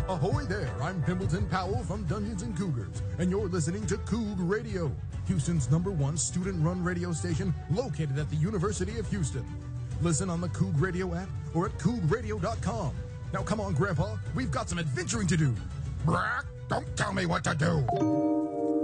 Ahoy there, I'm Pimbleton Powell from Dungeons and Cougars, and you're listening to Coug Radio, Houston's #1 student-run radio station located at the University of Houston. Listen on the Coug Radio app or at cougradio.com. Now come on, Grandpa, we've got some adventuring to do. Brock, don't tell me what to do.